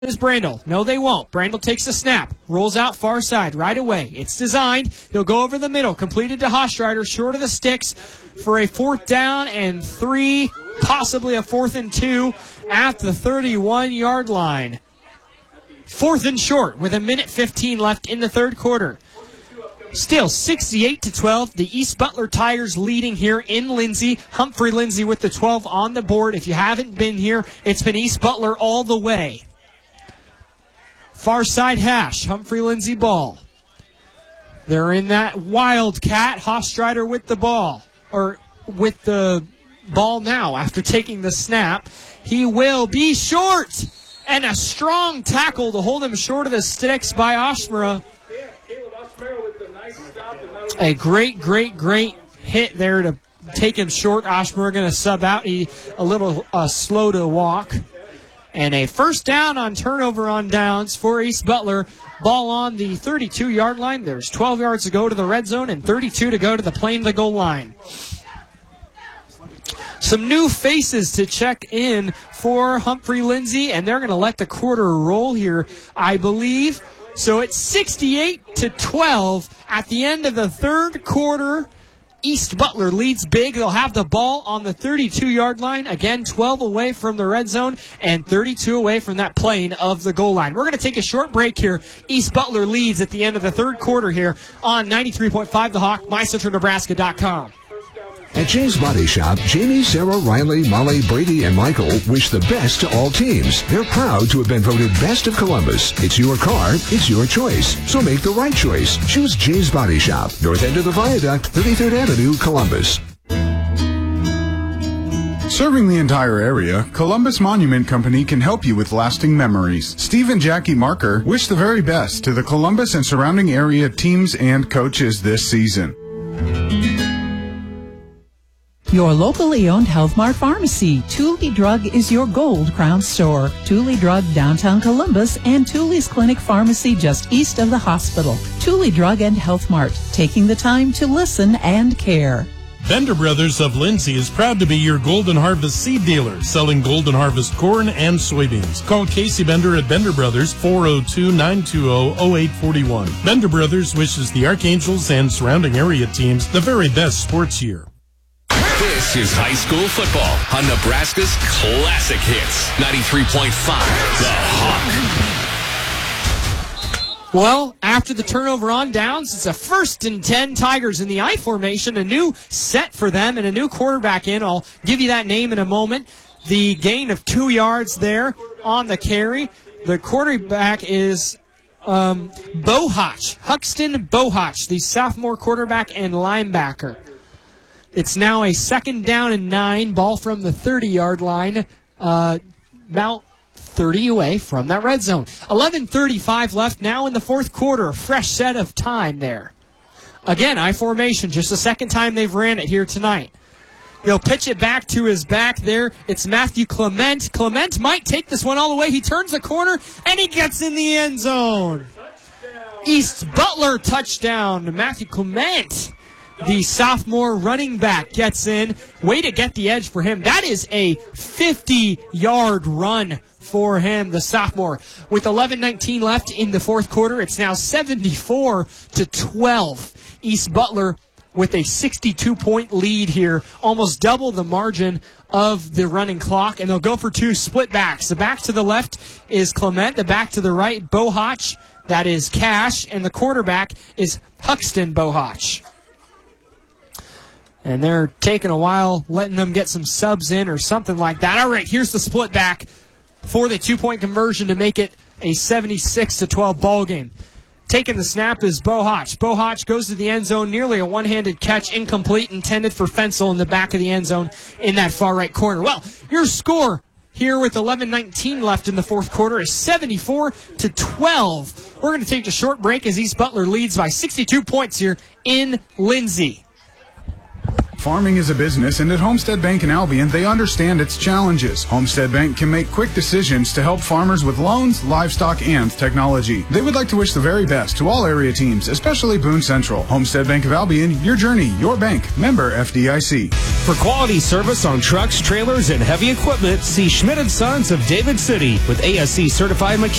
is Brandel. No, they won't. Brandel takes the snap. Rolls out far side right away. It's designed. He'll go over the middle. Completed to Hostreiter. Short of the sticks for a 4th down and 3, possibly a 4th and 2 at the 31-yard line. 4th and short with 1:15 left in the third quarter. Still 68-12. The East Butler Tigers leading here in Lindsay. Humphrey Lindsay with the 12 on the board. If you haven't been here, it's been East Butler all the way. Far side hash, Humphrey Lindsay ball. They're in that wildcat. Hostreiter with the ball, or with the ball now after taking the snap. He will be short, and a strong tackle to hold him short of the sticks by Oshmara. A great hit there to take him short. Oshmara going to sub out. He a little slow to walk. And a 1st down on turnover on downs for East Butler. Ball on the 32-yard line. There's 12 yards to go to the red zone and 32 to go to the plane to goal line. Some new faces to check in for Humphrey Lindsay, and they're going to let the quarter roll here, I believe. So it's 68-12 at the end of the third quarter. East Butler leads big. They'll have the ball on the 32-yard line. Again, 12 away from the red zone and 32 away from that plane of the goal line. We're going to take a short break here. East Butler leads at the end of the third quarter here on 93.5 The Hawk, MyCentralNebraska.com. At James Body Shop, Jamie, Sarah, Riley, Molly, Brady, and Michael wish the best to all teams. They're proud to have been voted Best of Columbus. It's your car, it's your choice. So make the right choice. Choose James Body Shop, north end of the Viaduct, 33rd Avenue, Columbus. Serving the entire area, Columbus Monument Company can help you with lasting memories. Steve and Jackie Marker wish the very best to the Columbus and surrounding area teams and coaches this season. Your locally owned Health Mart Pharmacy. Thule Drug is your gold crown store. Thule Drug downtown Columbus and Thule's Clinic Pharmacy just east of the hospital. Thule Drug and Health Mart, taking the time to listen and care. Bender Brothers of Lindsay is proud to be your Golden Harvest seed dealer, selling Golden Harvest corn and soybeans. Call Casey Bender at Bender Brothers, 402-920-0841. Bender Brothers wishes the Archangels and surrounding area teams the very best sports year. This is high school football on Nebraska's classic hits. 93.5, The Hawk. Well, after the turnover on downs, it's a 1st and 10 Tigers in the I formation. A new set for them and a new quarterback in. I'll give you that name in a moment. The gain of 2 yards there on the carry. The quarterback is Bohach, Huxton Bohach, the sophomore quarterback and linebacker. It's now a 2nd down and 9, ball from the 30-yard line, about 30 away from that red zone. 11:35 left now in the fourth quarter, a fresh set of time there. Again, I formation, just the second time they've ran it here tonight. He'll pitch it back to his back there. It's Matthew Clement. Clement might take this one all the way. He turns the corner, and he gets in the end zone. East Butler touchdown. Matthew Clement, the sophomore running back, gets in. Way to get the edge for him. That is a 50-yard run for him, the sophomore. With 11:19 left in the fourth quarter, it's now 74-12. East Butler with a 62-point lead here, almost double the margin of the running clock, and they'll go for 2 split backs. The back to the left is Clement, the back to the right, Bohach, that is Cash, and the quarterback is Huxton Bohach. And they're taking a while, letting them get some subs in or something like that. All right, here's the split back for the 2-point conversion to make it a 76-12 ball game. Taking the snap is Bohach. Bohach goes to the end zone, nearly a one-handed catch, incomplete, intended for Fensel in the back of the end zone in that far right corner. Well, your score here with 11:19 left in the fourth quarter is 74-12. We're going to take a short break as East Butler leads by 62 points here in Lindsay. Farming is a business, and at Homestead Bank in Albion, they understand its challenges. Homestead Bank can make quick decisions to help farmers with loans, livestock, and technology. They would like to wish the very best to all area teams, especially Boone Central. Homestead Bank of Albion, your journey, your bank. Member FDIC. For quality service on trucks, trailers, and heavy equipment, see Schmidt & Sons of David City with ASC certified mechanics.